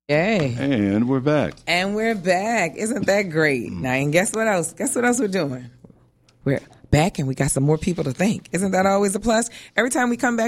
Yay. And we're back. And we're back. Isn't that great? Now, and guess what else? Guess what else we're doing? We're back and we got some more people to thank. Isn't that always a plus? Every time we come back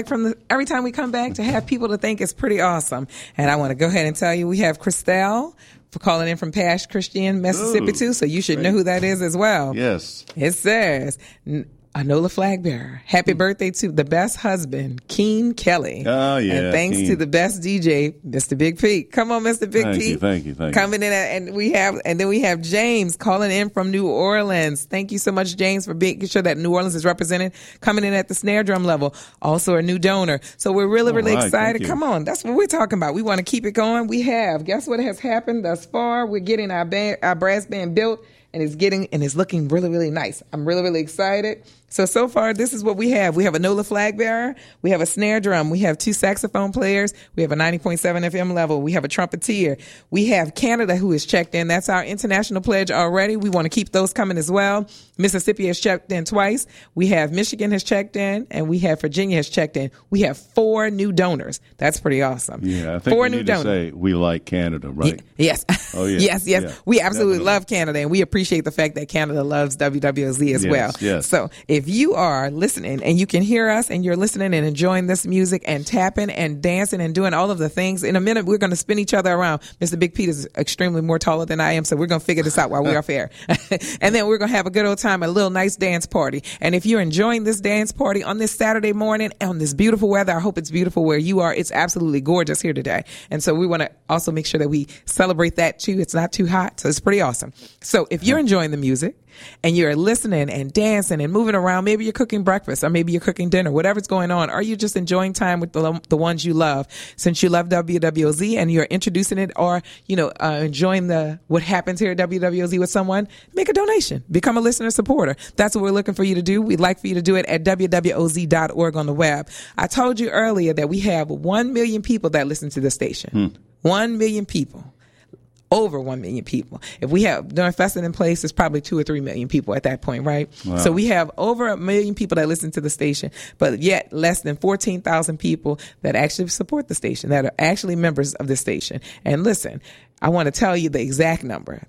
to have people to thank is pretty awesome. And I want to go ahead and tell you we have Christelle for calling in from Pash Christian, Mississippi too. So you should know who that is as well. Yes. It says Anola flag bearer. Happy birthday to the best husband, Keen Kelly. Oh, yeah. And thanks to the best DJ, Mr. Big Pete. Come on, Mr. Big Pete. Thank you. Coming in, and then we have James calling in from New Orleans. Thank you so much, James, for making sure that New Orleans is represented, coming in at the snare drum level. Also a new donor. So we're really excited. Come on. That's what we're talking about. We want to keep it going. We have. Guess what has happened thus far? We're getting our brass band built. And it's looking really nice. I'm really excited. So far, this is what we have. We have a NOLA flag bearer. We have a snare drum. We have 2 saxophone players. We have a 90.7 FM level. We have a trumpeter. We have Canada who is checked in. That's our international pledge already. We want to keep those coming as well. Mississippi has checked in twice. We have Michigan has checked in, and we have Virginia has checked in. We have 4 new donors. That's pretty awesome. Yeah, I think 4 we new need donors. to say we like Canada, right? Yes. Oh, yeah. Yes. Yeah, We absolutely definitely. love Canada, and we appreciate the fact that Canada loves WWOZ as well. Yes. So if you are listening and you can hear us and you're listening and enjoying this music and tapping and dancing and doing all of the things, in a minute we're going to spin each other around. Mr. Big Pete is extremely more taller than I am, so we're going to figure this out while we're off air. And then we're going to have a good old time, a little nice dance party. And if you're enjoying this dance party on this Saturday morning on this beautiful weather, I hope it's beautiful where you are. It's absolutely gorgeous here today. And so we want to also make sure that we celebrate that too. It's not too hot, so it's pretty awesome. So if you're enjoying the music and you're listening and dancing and moving around, maybe you're cooking breakfast or maybe you're cooking dinner, whatever's going on, or you're just enjoying time with the ones you love, since you love WWOZ and you're introducing it or, enjoying what happens here at WWOZ with someone, make a donation. Become a listener supporter. That's what we're looking for you to do. We'd like for you to do it at WWOZ.org on the web. I told you earlier that we have 1 million people that listen to the station. 1 million people. Over 1 million people. If we have during Festin in Place, it's probably 2 or 3 million people at that point, right? Wow. So we have over 1 million people that listen to the station, but yet less than 14,000 people that actually support the station, that are actually members of the station. And listen, I want to tell you the exact number,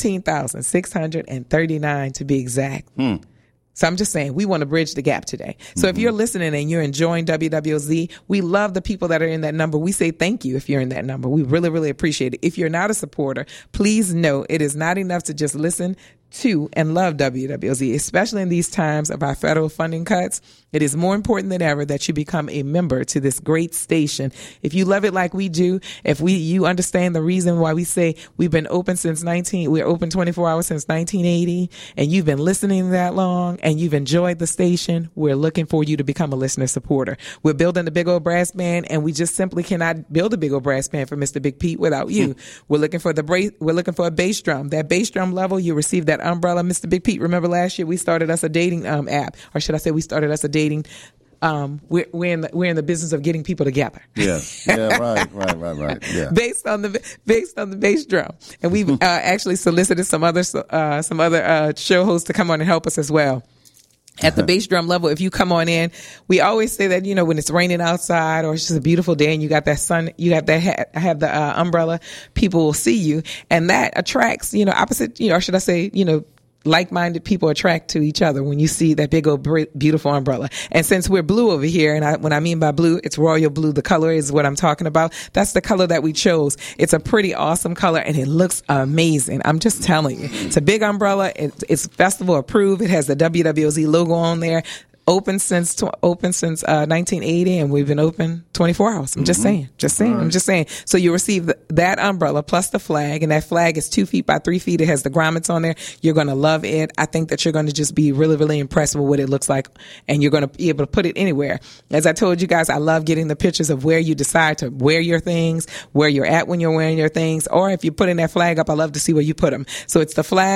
13,639 to be exact. So I'm just saying, we want to bridge the gap today. So if you're listening and you're enjoying WWOZ, we love the people that are in that number. We say thank you if you're in that number. We really appreciate it. If you're not a supporter, please know it is not enough to just listen to and love WWOZ, especially in these times of our federal funding cuts. It is more important than ever that you become a member to this great station. If you love it like we do, you understand the reason why we say we've been open we're open 24 hours since 1980, and you've been listening that long and you've enjoyed the station, we're looking for you to become a listener supporter. We're building the big old brass band, and we just simply cannot build a big old brass band for Mr. Big Pete without you. We're looking for a bass drum. That bass drum level, you receive that umbrella. Mr. Big Pete, remember last year we started us a dating app, or should I say we started us a dating. We're in the business of getting people together. Yeah, right. Yeah. Based on the bass drum, and we've actually solicited some other show hosts to come on and help us as well. At the bass drum level, if you come on in, we always say that, when it's raining outside or it's just a beautiful day and you got that sun, you got that hat, have the umbrella, people will see you, and that attracts, opposite, or should I say, like-minded people attract to each other when you see that big old beautiful umbrella. And since we're blue over here, and when I mean by blue, it's royal blue. The color is what I'm talking about. That's the color that we chose. It's a pretty awesome color, and it looks amazing. I'm just telling you. It's a big umbrella. It's festival approved. It has the WWOZ logo on there. Open since 1980, and we've been open 24 hours. I'm just saying. I'm just saying. So you receive that umbrella plus the flag, and that flag is 2 feet by 3 feet. It has the grommets on there. You're going to love it. I think that you're going to just be really impressed with what it looks like, and you're going to be able to put it anywhere. As I told you guys, I love getting the pictures of where you decide to wear your things, where you're at when you're wearing your things, or if you're putting that flag up, I love to see where you put them. So it's the flag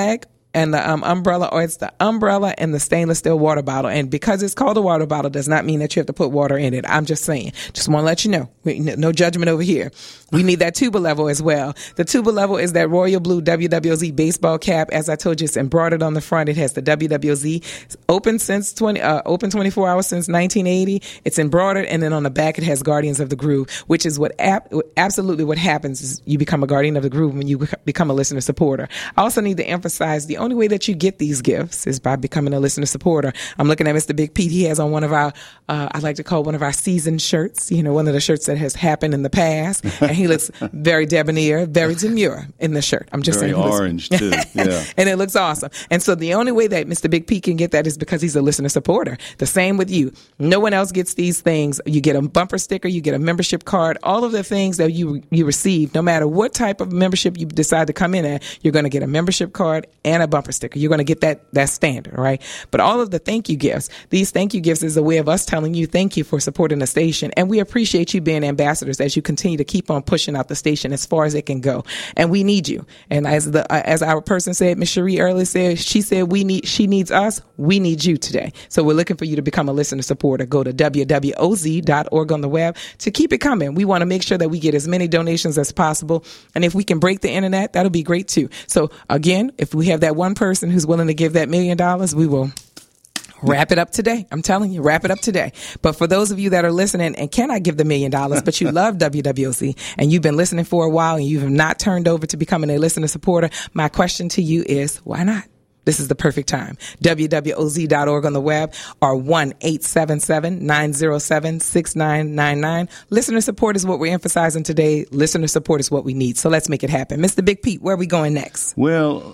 and the umbrella, or it's the umbrella and the stainless steel water bottle. And because it's called a water bottle does not mean that you have to put water in it. I'm just saying. Just want to let you know. No judgment over here. We need that tuba level as well. The tuba level is that royal blue WWZ baseball cap. As I told you, it's embroidered on the front. It has the WWZ. It's open 24 hours since 1980. It's embroidered, and then on the back it has Guardians of the Groove, which is what absolutely what happens is you become a Guardian of the Groove when you become a listener supporter. I also need to emphasize the only way that you get these gifts is by becoming a listener supporter. I'm looking at Mr. Big Pete. He has on one of our, I like to call one of our seasoned shirts, one of the shirts that has happened in the past. And he looks very debonair, very demure in the shirt. I'm just very saying. Very orange, too. Yeah. And it looks awesome. And so the only way that Mr. Big Pete can get that is because he's a listener supporter. The same with you. No one else gets these things. You get a bumper sticker, you get a membership card, all of the things that you receive, no matter what type of membership you decide to come in at, you're going to get a membership card and a bumper sticker. You're going to get that standard, right? But all of the thank you gifts, these thank you gifts is a way of us telling you thank you for supporting the station. And we appreciate you being ambassadors as you continue to keep on pushing out the station as far as it can go. And we need you. And as our person said, Miss Cherie earlier said, she said she needs us. We need you today. So we're looking for you to become a listener supporter. Go to www.oz.org on the web to keep it coming. We want to make sure that we get as many donations as possible. And if we can break the internet, that'll be great too. So again, if we have that one person who's willing to give that $1 million, we will wrap it up today. I'm telling you, wrap it up today. But for those of you that are listening and cannot give the $1 million, but you love WWOZ and you've been listening for a while and you have not turned over to becoming a listener supporter, my question to you is, why not? This is the perfect time. WWOZ.org on the web or 1-877-907-6999. Listener support is what we're emphasizing today. Listener support is what we need. So let's make it happen. Mr. Big Pete, where are we going next? Well,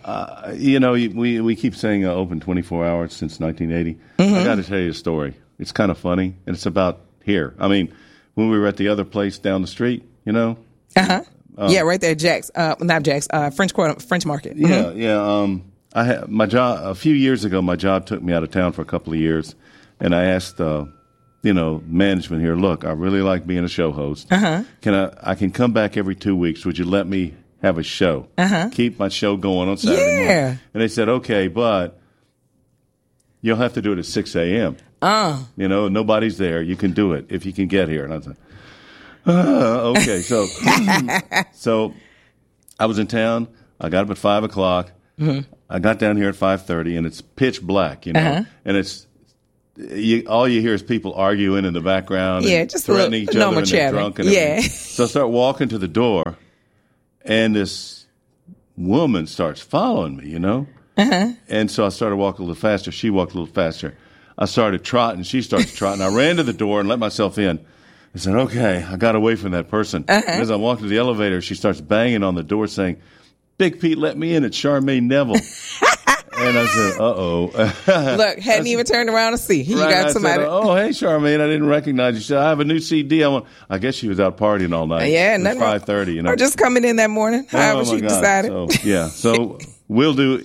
we keep saying open 24 hours since 1980. Mm-hmm. I got to tell you a story. It's kind of funny, and it's about here. I mean, when we were at the other place down the street, Uh-huh. Yeah, right there, Jack's. Not Jack's. French Market. Mm-hmm. Yeah. I had my job a few years ago. My job took me out of town for a couple of years, and I asked, management here. Look, I really like being a show host. Uh-huh. I can come back every 2 weeks. Would you let me have a show? Uh-huh. Keep my show going on Saturday morning. And they said, okay, but you'll have to do it at 6 a.m. Nobody's there. You can do it if you can get here. And I said, okay. So, so I was in town. I got up at 5 o'clock. Mm-hmm. I got down here at 5:30, and it's pitch black, Uh-huh. and it's all you hear is people arguing in the background, and just threatening each other, and they're drunk, and everything. So I start walking to the door, and this woman starts following me, Uh-huh. And so I started walking a little faster. She walked a little faster. I started trotting. She starts trotting. I ran to the door and let myself in. I said, okay, I got away from that person. Uh-huh. And as I'm walking to the elevator, she starts banging on the door saying, Big Pete, let me in. It's Charmaine Neville. And I said, uh-oh. Look, hadn't even turned around to see. You got somebody. Said, oh, hey, Charmaine, I didn't recognize you. She said, I have a new CD. I guess she was out partying all night. Yeah. It was 5:30. Or just coming in that morning, however she decided. So we'll do...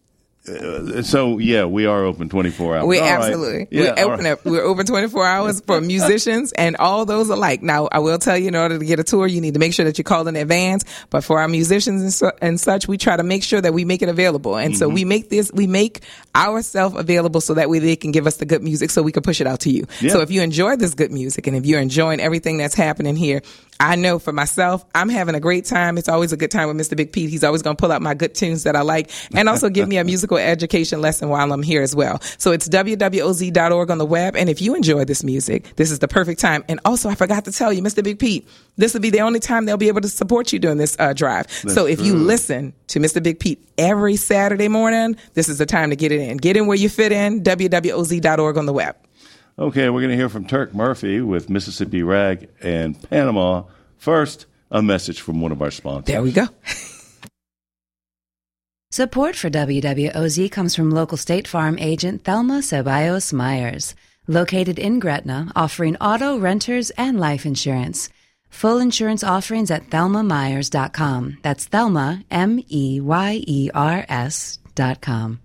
we are open 24 hours. We absolutely. Right. We're open 24 hours for musicians and all those alike. Now, I will tell you, in order to get a tour, you need to make sure that you call in advance. But for our musicians and such, we try to make sure that we make it available. And so we make ourselves available so that way they can give us the good music so we can push it out to you. Yeah. So if you enjoy this good music and if you're enjoying everything that's happening here, I know for myself, I'm having a great time. It's always a good time with Mr. Big Pete. He's always going to pull out my good tunes that I like and also give me a musical education lesson while I'm here as well. So it's www.oz.org on the web. And if you enjoy this music, this is the perfect time. And also, I forgot to tell you, Mr. Big Pete, this will be the only time they'll be able to support you during this drive. So if you listen to Mr. Big Pete every Saturday morning, this is the time to get it in. Get in where you fit in, www.oz.org on the web. Okay, we're going to hear from Turk Murphy with Mississippi Rag and Panama. First, a message from one of our sponsors. There we go. Support for WWOZ comes from local State Farm agent Thelma Ceballos Myers, located in Gretna, offering auto, renters, and life insurance. Full insurance offerings at thelmamyers.com. That's Thelma, MEYERS.com.